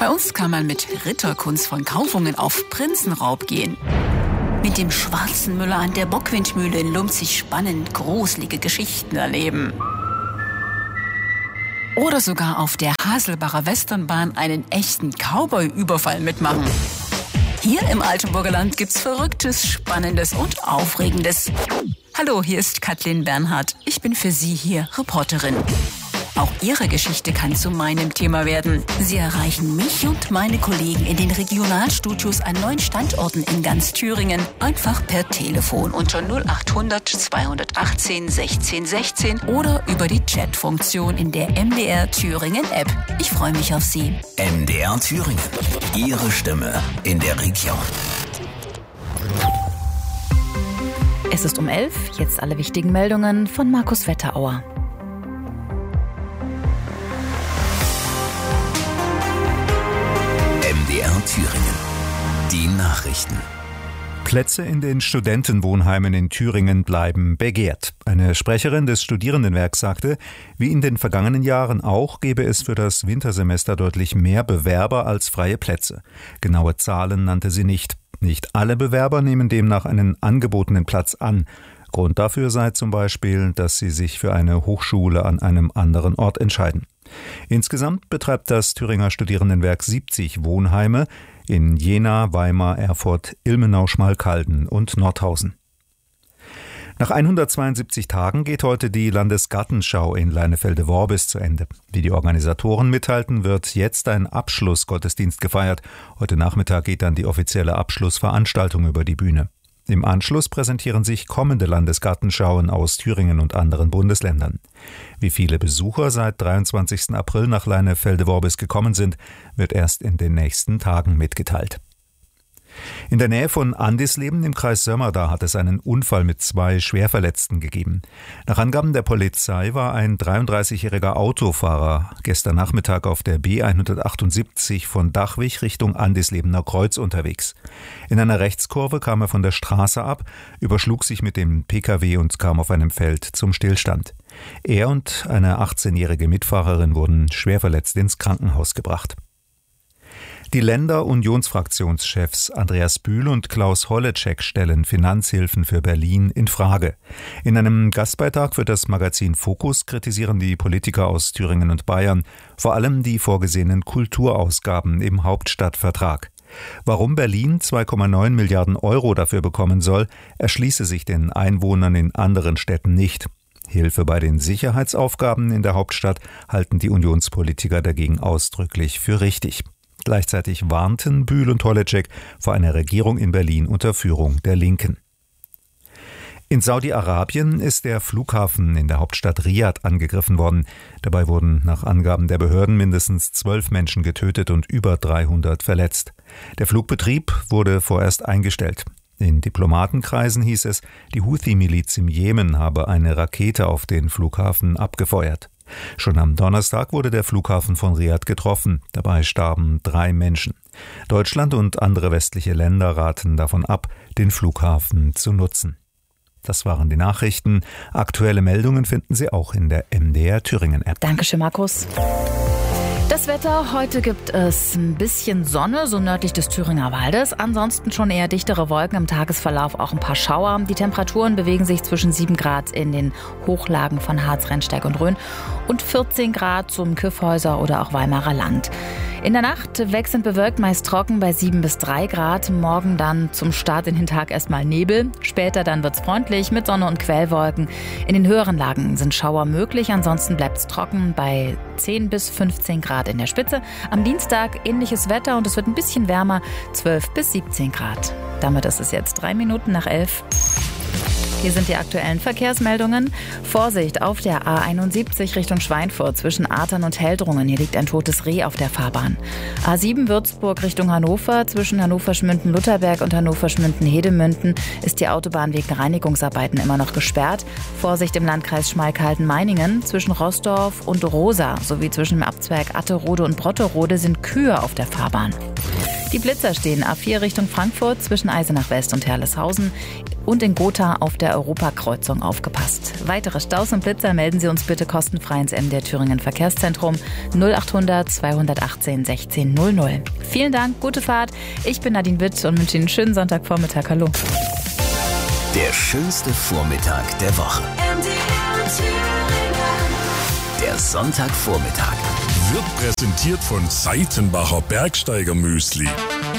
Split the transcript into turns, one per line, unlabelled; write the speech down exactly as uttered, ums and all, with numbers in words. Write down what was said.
Bei uns kann man mit Ritterkunst von Kaufungen auf Prinzenraub gehen. Mit dem schwarzen Müller an der Bockwindmühle in Lumpzig spannend gruselige Geschichten erleben. Oder sogar auf der Haselbacher Westernbahn einen echten Cowboy-Überfall mitmachen. Hier im Altenburger Land gibt's Verrücktes, Spannendes und Aufregendes. Hallo, hier ist Kathleen Bernhard. Ich bin für Sie hier Reporterin. Auch Ihre Geschichte kann zu meinem Thema werden. Sie erreichen mich und meine Kollegen in den Regionalstudios an neun Standorten in ganz Thüringen. Einfach per Telefon unter null acht hundert zweihundertachtzehn sechzehn sechzehn oder über die Chatfunktion in der M D R Thüringen App. Ich freue mich auf Sie.
M D R Thüringen. Ihre Stimme in der Region.
Es ist um elf, jetzt alle wichtigen Meldungen von Markus Wetterauer.
M D R Thüringen. Die Nachrichten.
Plätze in den Studentenwohnheimen in Thüringen bleiben begehrt. Eine Sprecherin des Studierendenwerks sagte, wie in den vergangenen Jahren auch, gebe es für das Wintersemester deutlich mehr Bewerber als freie Plätze. Genaue Zahlen nannte sie nicht. Nicht alle Bewerber nehmen demnach einen angebotenen Platz an. Grund dafür sei zum Beispiel, dass sie sich für eine Hochschule an einem anderen Ort entscheiden. Insgesamt betreibt das Thüringer Studierendenwerk siebzig Wohnheime in Jena, Weimar, Erfurt, Ilmenau, Schmalkalden und Nordhausen. Nach hundertzweiundsiebzig Tagen geht heute die Landesgartenschau in Leinefelde-Worbis zu Ende. Wie die Organisatoren mitteilten, wird jetzt ein Abschlussgottesdienst gefeiert. Heute Nachmittag geht dann die offizielle Abschlussveranstaltung über die Bühne. Im Anschluss präsentieren sich kommende Landesgartenschauen aus Thüringen und anderen Bundesländern. Wie viele Besucher seit dreiundzwanzigsten April nach Leinefelde-Worbis gekommen sind, wird erst in den nächsten Tagen mitgeteilt. In der Nähe von Andisleben im Kreis Sömmerda hat es einen Unfall mit zwei Schwerverletzten gegeben. Nach Angaben der Polizei war ein dreiunddreißigjähriger Autofahrer gestern Nachmittag auf der B hundertachtundsiebzig von Dachwig Richtung Andislebener Kreuz unterwegs. In einer Rechtskurve kam er von der Straße ab, überschlug sich mit dem Pkw und kam auf einem Feld zum Stillstand. Er und eine achtzehnjährige Mitfahrerin wurden schwerverletzt ins Krankenhaus gebracht. Die Länder-Unionsfraktionschefs Andreas Bühl und Klaus Holleczek stellen Finanzhilfen für Berlin in Frage. In einem Gastbeitrag für das Magazin Focus kritisieren die Politiker aus Thüringen und Bayern vor allem die vorgesehenen Kulturausgaben im Hauptstadtvertrag. Warum Berlin zwei Komma neun Milliarden Euro dafür bekommen soll, erschließe sich den Einwohnern in anderen Städten nicht. Hilfe bei den Sicherheitsaufgaben in der Hauptstadt halten die Unionspolitiker dagegen ausdrücklich für richtig. Gleichzeitig warnten Bühl und Holleczek vor einer Regierung in Berlin unter Führung der Linken. In Saudi-Arabien ist der Flughafen in der Hauptstadt Riad angegriffen worden. Dabei wurden nach Angaben der Behörden mindestens zwölf Menschen getötet und über dreihundert verletzt. Der Flugbetrieb wurde vorerst eingestellt. In Diplomatenkreisen hieß es, die Houthi-Miliz im Jemen habe eine Rakete auf den Flughafen abgefeuert. Schon am Donnerstag wurde der Flughafen von Riad getroffen. Dabei starben drei Menschen. Deutschland und andere westliche Länder raten davon ab, den Flughafen zu nutzen. Das waren die Nachrichten. Aktuelle Meldungen finden Sie auch in der M D R Thüringen App.
Dankeschön, Markus. Das Wetter, heute gibt es ein bisschen Sonne, so nördlich des Thüringer Waldes. Ansonsten schon eher dichtere Wolken, im Tagesverlauf auch ein paar Schauer. Die Temperaturen bewegen sich zwischen sieben Grad in den Hochlagen von Harz, Rennsteig und Rhön und vierzehn Grad zum Kyffhäuser oder auch Weimarer Land. In der Nacht wechselnd bewölkt, meist trocken bei sieben bis drei Grad. Morgen dann zum Start in den Tag erstmal Nebel. Später dann wird's freundlich mit Sonne und Quellwolken. In den höheren Lagen sind Schauer möglich. Ansonsten bleibt's trocken bei zehn bis fünfzehn Grad in der Spitze. Am Dienstag ähnliches Wetter und es wird ein bisschen wärmer, zwölf bis siebzehn Grad. Damit ist es jetzt drei Minuten nach elf. Hier sind die aktuellen Verkehrsmeldungen. Vorsicht auf der A einundsiebzig Richtung Schweinfurt zwischen Artern und Heldrungen. Hier liegt ein totes Reh auf der Fahrbahn. A sieben Würzburg Richtung Hannover zwischen Hannover-Schmünden-Lutherberg und Hannover-Schmünden-Hedemünden ist die Autobahn wegen Reinigungsarbeiten immer noch gesperrt. Vorsicht im Landkreis Schmalkalden-Meiningen zwischen Roßdorf und Rosa sowie zwischen dem Abzweig Atterode und Brotterode sind Kühe auf der Fahrbahn. Die Blitzer stehen A vier Richtung Frankfurt zwischen Eisenach West und Herleshausen und in Gotha auf der Europakreuzung aufgepasst. Weitere Staus und Blitzer melden Sie uns bitte kostenfrei ins M D R Thüringen Verkehrszentrum null achthundert zweihundertachtzehn sechzehn null null. Vielen Dank, gute Fahrt. Ich bin Nadine Witt und wünsche Ihnen einen schönen Sonntagvormittag. Hallo.
Der schönste Vormittag der Woche.
M D R Thüringen.
Der Sonntagvormittag
wird präsentiert von Seitenbacher Bergsteiger Müsli.